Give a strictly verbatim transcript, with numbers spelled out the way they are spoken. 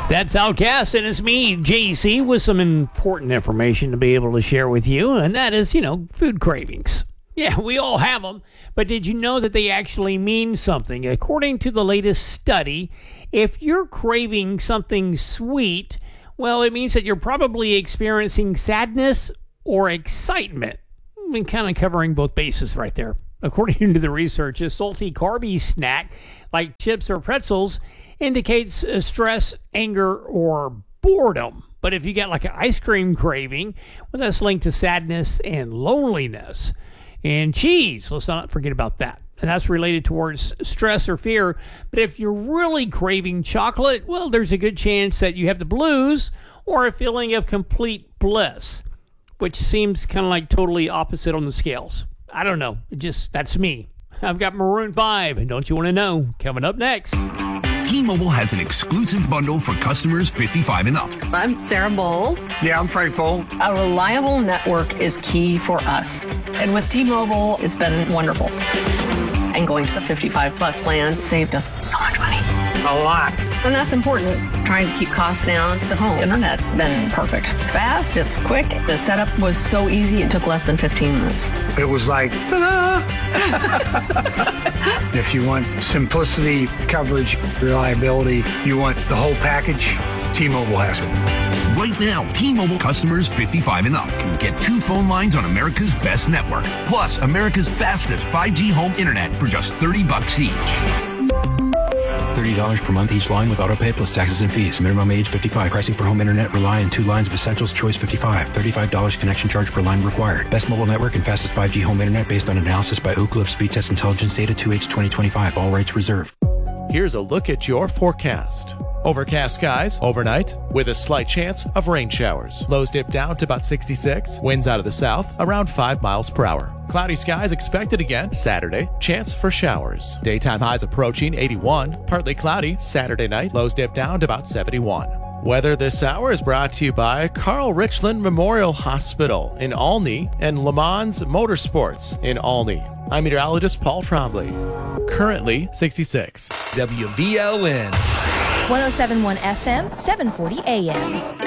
That's Outcast, and it's me, J C, with some important information to be able to share with you, and that is, you know, food cravings. Yeah, we all have them, but did you know that they actually mean something? According to the latest study, if you're craving something sweet, well, it means that you're probably experiencing sadness or excitement. I've been kind of covering both bases right there. According to the research, a salty, carby snack like chips or pretzels indicates uh, stress, anger, or boredom. But if you got like an ice cream craving, well, that's linked to sadness and loneliness. And cheese, let's not forget about that. And that's related towards stress or fear. But if you're really craving chocolate, well, there's a good chance that you have the blues or a feeling of complete bliss, which seems kind of like totally opposite on the scales. I don't know. It just, that's me. I've got Maroon five, and don't you want to know? Coming up next. T-Mobile has an exclusive bundle for customers fifty-five and up. I'm Sarah Bowl. Yeah, I'm Frank Bowl. A reliable network is key for us. And with T-Mobile, it's been wonderful. And going to the fifty-five plus plan saved us so much money. A lot. And that's important. Trying to keep costs down. The home internet's been perfect. It's fast, it's quick. The setup was so easy, it took less than fifteen minutes. It was like, ta-da! If you want simplicity, coverage, reliability, you want the whole package, T-Mobile has it. Right now, T-Mobile customers fifty-five and up can get two phone lines on America's best network, plus America's fastest five G home internet for just thirty bucks each. thirty dollars per month each line with autopay plus taxes and fees. Minimum age fifty-five. Pricing for home internet rely on two lines of Essentials Choice fifty-five. thirty-five dollars connection charge per line required. Best mobile network and fastest five G home internet based on analysis by Ookla of Speed Test Intelligence data two H twenty twenty-five. All rights reserved. Here's a look at your forecast. Overcast skies overnight with a slight chance of rain showers. Lows dip down to about sixty-six. Winds out of the south around five miles per hour. Cloudy skies expected again Saturday. Chance for showers. Daytime highs approaching eighty-one. Partly cloudy Saturday night. Lows dip down to about seventy-one. Weather this hour is brought to you by Carl Richland Memorial Hospital in Olney and Le Mans Motorsports in Olney. I'm meteorologist Paul Trombley. Currently sixty-six. W V L N one oh seven point one F M, seven forty A M.